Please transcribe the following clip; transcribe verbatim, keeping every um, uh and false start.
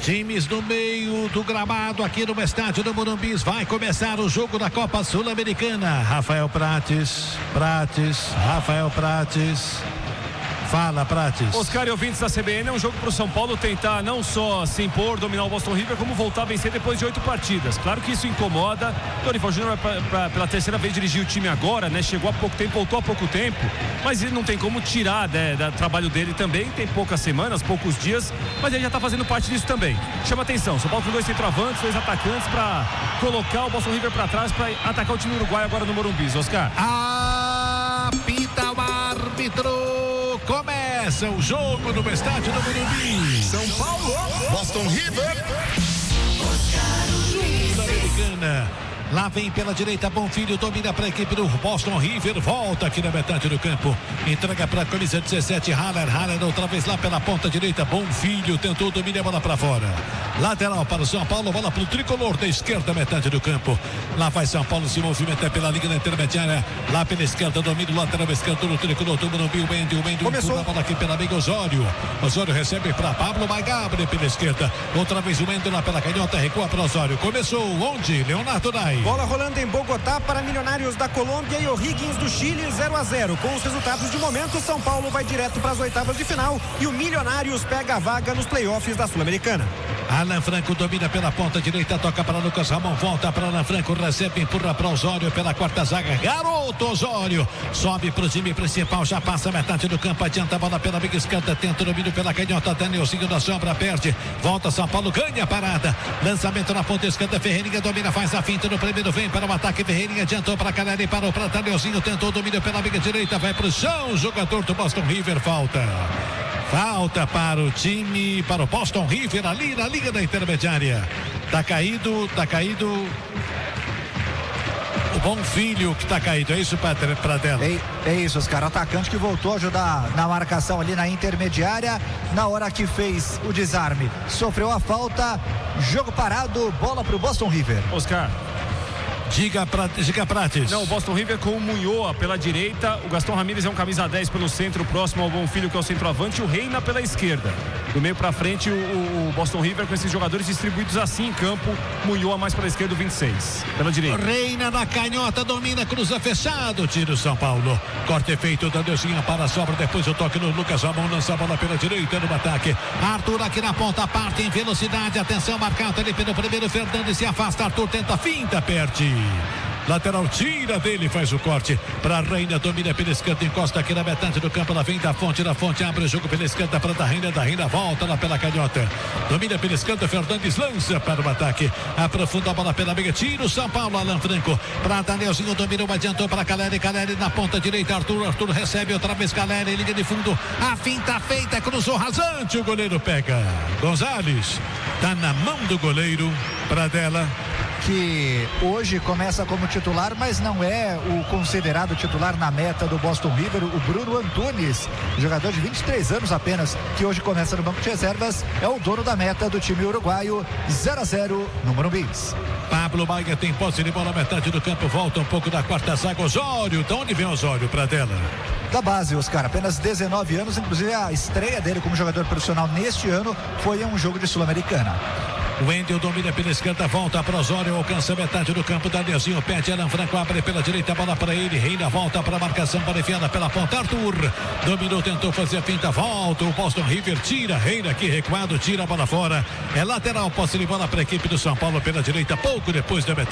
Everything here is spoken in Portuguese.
Times no meio do gramado aqui no estádio do Morumbi. Vai começar o jogo da Copa Sul-Americana. Rafael Prates, Prates, Rafael Prates. Fala, Prates. Oscar e ouvintes da C B N, é um jogo para o São Paulo tentar não só se impor, dominar o Boston River, como voltar a vencer depois de oito partidas. Claro que isso incomoda. Dorival Júnior vai pra, pra, pela terceira vez dirigir o time agora, né? Chegou há pouco tempo, voltou há pouco tempo, mas ele não tem como tirar, né, do trabalho dele também. Tem poucas semanas, poucos dias, mas ele já está fazendo parte disso também. Chama atenção, São Paulo com dois centroavantes, dois atacantes para colocar o Boston River para trás, para atacar o time uruguaio agora no Morumbi. Oscar. Apita o árbitro. Começa o jogo no estádio do Morumbi. São Paulo, Boston River. Sul-Americana. Lá vem pela direita, Bonfilho, domina para a equipe do Boston River, volta aqui na metade do campo, entrega para a camisa dezessete, Haller, Haller outra vez lá pela ponta direita, Bonfilho tentou dominar a bola para fora, lateral para o São Paulo, bola para o tricolor da esquerda, metade do campo, lá vai São Paulo, se movimenta pela linha da intermediária, lá pela esquerda, domina o lateral esquerdo do tricolor, do Morumbi, o Mendy, o Mendy, começou a bola aqui pela amiga Osório, Osório recebe para Pablo Magabre pela esquerda, outra vez o Mendy lá pela canhota, recua para Osório, começou onde? Leonardo Nai. Bola rolando em Bogotá para Milionários da Colômbia e O'Higgins do Chile, zero a zero. Com os resultados de momento, São Paulo vai direto para as oitavas de final e o Milionários pega a vaga nos playoffs da Sul-Americana. Alan Franco domina pela ponta direita, toca para Lucas Ramon, volta para Alan Franco, recebe, empurra para Osório pela quarta zaga, garoto Osório, sobe para o time principal, já passa a metade do campo, adianta a bola pela biga esquerda, tenta o domínio pela canhota, Danielzinho da sombra, perde, volta São Paulo, ganha a parada, lançamento na ponta esquerda, Ferreirinha domina, faz a finta no primeiro, vem para o ataque, Ferreirinha adiantou para Caleri, parou para Danielzinho, tentou o domínio pela biga direita, vai para o chão, jogador do Boston River, falta. Falta para o time, para o Boston River, ali na linha da intermediária. Tá caído, tá caído. O Bonfilho que tá caído, é isso, Pradella? É, é isso, os caras, atacante que voltou a ajudar na marcação ali na intermediária, na hora que fez o desarme, sofreu a falta, jogo parado, bola pro Boston River. Oscar. Diga, pra, diga Prates. Não, o Boston River com o Munhoa pela direita, o Gastão Ramírez é um camisa dez pelo centro, próximo ao Bonfilho, que é o centroavante, e o Reina pela esquerda. Do meio pra frente, o, o Boston River com esses jogadores distribuídos assim em campo, Munhoa mais pela esquerda, o vinte e seis, pela direita. Reina na canhota, domina, cruza fechado, tira o São Paulo. Corte feito, Danielzinho para a sobra, depois o toque no Lucas Ramon, lança a bola pela direita no ataque. Arthur aqui na ponta, parte em velocidade, atenção, marcado ali pelo primeiro, Fernandes se afasta, Arthur tenta, finta, perde. Lateral tira dele, faz o corte para Reina, domina pela esquerda, encosta aqui na metade do campo, ela vem da fonte, da fonte abre o jogo pela esquerda para da Reina, da Reina volta lá pela canhota, domina pela esquerda, Fernandes lança para o ataque, aprofunda a bola pela meia, tira o São Paulo, Alan Franco para Danielzinho, dominou, adiantou para Caleri, Caleri na ponta direita, Arthur, Arthur recebe outra vez Caleri, liga de fundo, a finta feita, cruzou rasante, o goleiro pega, Gonzalez, tá na mão do goleiro, Pradella, que hoje começa como titular, mas não é o considerado titular na meta do Boston River, o Bruno Antunes, jogador de vinte e três anos apenas, que hoje começa no banco de reservas, é o dono da meta do time uruguaio, zero a zero no Morumbi. Pablo Maia tem posse de bola, metade do campo, volta um pouco da quarta zaga, Osório, de onde vem Osório, Pradella? Da base, Oscar, apenas dezenove anos, inclusive a estreia dele como jogador profissional neste ano foi em um jogo de Sul-Americana. O Wendel domina pela esquerda, volta para Osório, alcança metade do campo, Danielzinho pede, Alan Franco abre pela direita, bola para ele, Reina volta para a marcação, para enfiada pela ponta, Arthur dominou, tentou fazer a finta, volta, o Boston River tira, Reina aqui recuado, tira a bola fora, é lateral, posse de bola para a equipe do São Paulo pela direita, pouco depois da metade.